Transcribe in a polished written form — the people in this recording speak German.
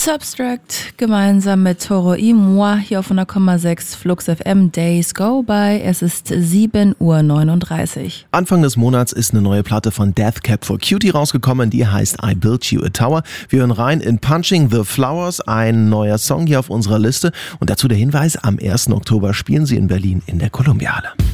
Substract gemeinsam mit Toro y Moi hier auf 100,6 Flux FM. Days Go By. Es ist 7:39 Uhr. Anfang des Monats ist eine neue Platte von Death Cab for Cutie rausgekommen, die heißt I Built You a Tower. Wir hören rein in Punching the Flowers, ein neuer Song hier auf unserer Liste. Und dazu der Hinweis, am 1. Oktober spielen sie in Berlin in der Columbiale.